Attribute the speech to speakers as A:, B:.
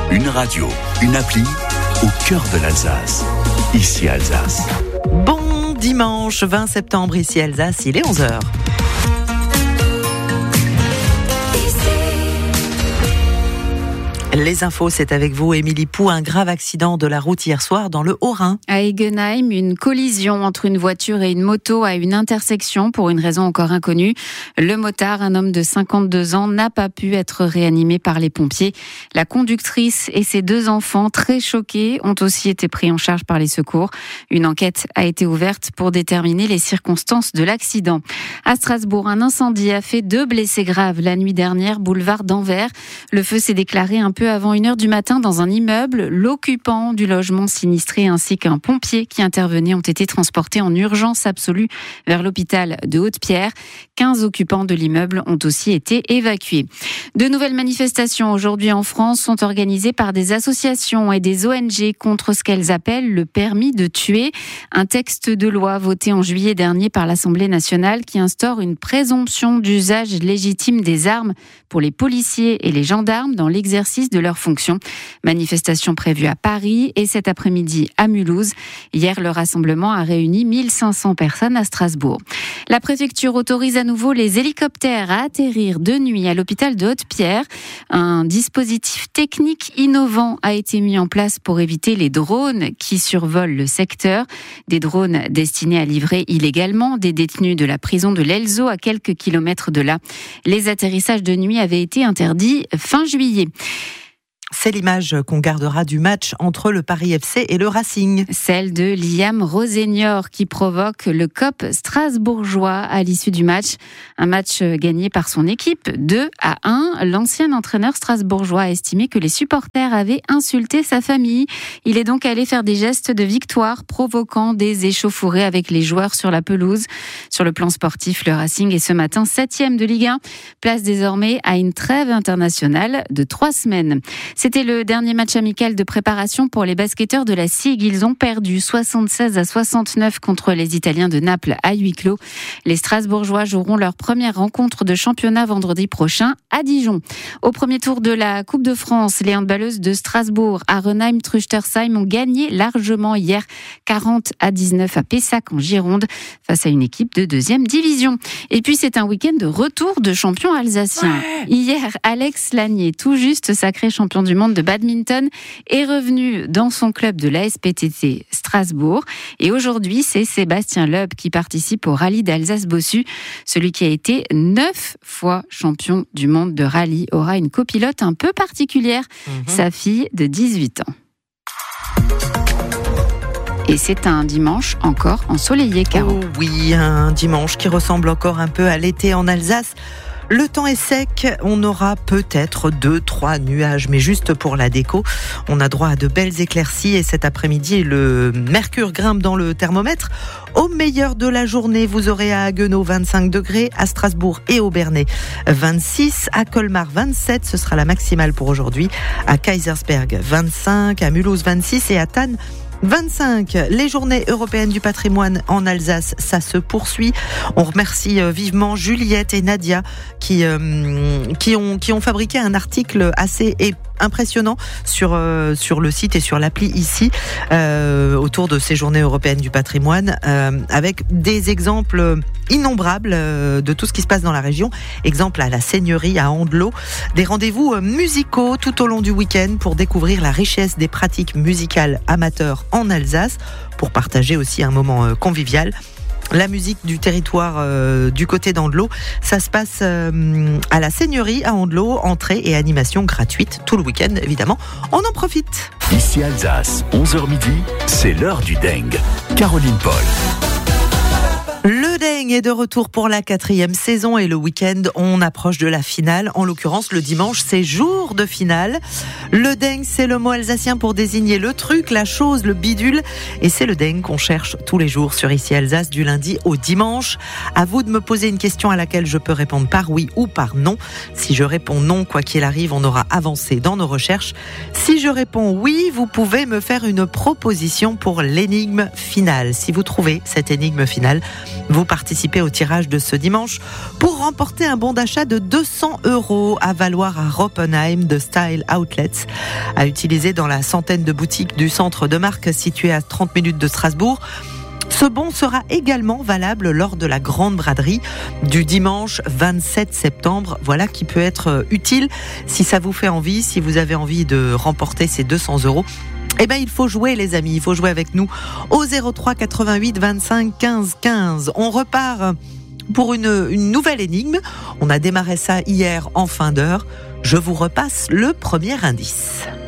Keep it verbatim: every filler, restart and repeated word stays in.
A: Une radio, une appli au cœur de l'Alsace. Ici Alsace.
B: Bon dimanche vingt septembre, ici Alsace, il est onze heures. Les infos, c'est avec vous, Émilie Pou. Un grave accident de la route hier soir dans le Haut-Rhin.
C: À Egenheim, une collision entre une voiture et une moto à une intersection pour une raison encore inconnue. Le motard, un homme de cinquante-deux ans, n'a pas pu être réanimé par les pompiers. La conductrice et ses deux enfants, très choqués, ont aussi été pris en charge par les secours. Une enquête a été ouverte pour déterminer les circonstances de l'accident. À Strasbourg, un incendie a fait deux blessés graves la nuit dernière, boulevard d'Anvers. Le feu s'est déclaré un peu avant une heure du matin dans un immeuble. L'occupant du logement sinistré ainsi qu'un pompier qui intervenait ont été transportés en urgence absolue vers l'hôpital de Haute-Pierre. quinze occupants de l'immeuble ont aussi été évacués. De nouvelles manifestations aujourd'hui en France sont organisées par des associations et des O N G contre ce qu'elles appellent le permis de tuer. Un texte de loi voté en juillet dernier par l'Assemblée nationale qui instaure une présomption d'usage légitime des armes pour les policiers et les gendarmes dans l'exercice de leurs fonctions. Manifestation prévue à Paris et cet après-midi à Mulhouse. Hier, le rassemblement a réuni mille cinq cents personnes à Strasbourg. La préfecture autorise à nouveau les hélicoptères à atterrir de nuit à l'hôpital de Haute-Pierre. Un dispositif technique innovant a été mis en place pour éviter les drones qui survolent le secteur. Des drones destinés à livrer illégalement des détenus de la prison de l'Elzo à quelques kilomètres de là. Les atterrissages de nuit avaient été interdits fin juillet.
B: C'est l'image qu'on gardera du match entre le Paris F C et le Racing.
C: Celle de Liam Rosenior qui provoque le C O P strasbourgeois à l'issue du match. Un match gagné par son équipe deux à un. L'ancien entraîneur strasbourgeois a estimé que les supporters avaient insulté sa famille. Il est donc allé faire des gestes de victoire, provoquant des échauffourées avec les joueurs sur la pelouse. Sur le plan sportif, le Racing est ce matin septième de Ligue un. Place désormais à une trêve internationale de trois semaines. C'était le dernier match amical de préparation pour les basketteurs de la S I G. Ils ont perdu soixante-seize à soixante-neuf contre les Italiens de Naples à huis clos. Les Strasbourgeois joueront leur première rencontre de championnat vendredi prochain à Dijon. Au premier tour de la Coupe de France, les handballeuses de Strasbourg, Arenheim-Truchtersheim ont gagné largement hier quarante à dix-neuf à Pessac en Gironde face à une équipe de deuxième division. Et puis c'est un week-end de retour de champion alsacien. Ouais. Hier, Alex Lanier, tout juste sacré champion du monde de badminton, est revenu dans son club de l'A S P T T Strasbourg. Et aujourd'hui, c'est Sébastien Loeb qui participe au rallye d'Alsace-Bossu. Celui qui a été neuf fois champion du monde de rallye aura une copilote un peu particulière, mmh. sa fille de dix-huit ans. Et c'est un dimanche encore ensoleillé, Caro.
B: Oh oui, un dimanche qui ressemble encore un peu à l'été en Alsace. Le temps est sec, on aura peut-être deux, trois nuages, mais juste pour la déco. On a droit à de belles éclaircies et cet après-midi, le mercure grimpe dans le thermomètre. Au meilleur de la journée, vous aurez à Haguenau vingt-cinq degrés, à Strasbourg et au Bernay vingt-six, à Colmar vingt-sept, ce sera la maximale pour aujourd'hui, à Kaisersberg vingt-cinq, à Mulhouse vingt-six et à Thann vingt-cinq. Les journées européennes du patrimoine en Alsace, ça se poursuit. On remercie vivement Juliette et Nadia qui, euh, qui, ont, qui ont fabriqué un article assez impressionnant sur, euh, sur le site et sur l'appli ici euh, autour de ces journées européennes du patrimoine euh, avec des exemples innombrables euh, de tout ce qui se passe dans la région. Exemple à la Seigneurie à Andelot. Des rendez-vous euh, musicaux tout au long du week-end pour découvrir la richesse des pratiques musicales amateurs en Alsace, pour partager aussi un moment euh, convivial. La musique du territoire euh, du côté d'Andelot, ça se passe euh, à la Seigneurie à Andelot, entrée et animation gratuite tout le week-end évidemment. On en profite.
A: Ici Alsace, onze heures midi, c'est l'heure du Dengue. Caroline Paul.
B: Le Dengue est de retour pour la quatrième saison et le week-end, on approche de la finale. En l'occurrence, le dimanche, c'est jour de finale. Le Dengue, c'est le mot alsacien pour désigner le truc, la chose, le bidule. Et c'est le Dengue qu'on cherche tous les jours sur Ici Alsace, du lundi au dimanche. À vous de me poser une question à laquelle je peux répondre par oui ou par non. Si je réponds non, quoi qu'il arrive, on aura avancé dans nos recherches. Si je réponds oui, vous pouvez me faire une proposition pour l'énigme finale. Si vous trouvez cette énigme finale, vous partez participer au tirage de ce dimanche pour remporter un bon d'achat de deux cents euros à valoir à Roppenheim de Style Outlets, à utiliser dans la centaine de boutiques du centre de marque situé à trente minutes de Strasbourg. Ce bon sera également valable lors de la grande braderie du dimanche vingt-sept septembre. Voilà qui peut être utile si ça vous fait envie, si vous avez envie de remporter ces deux cents euros. Eh ben, il faut jouer, les amis. Il faut jouer avec nous au zéro trois quatre-vingt-huit vingt-cinq quinze quinze. On repart pour une, une nouvelle énigme. On a démarré ça hier en fin d'heure. Je vous repasse le premier indice.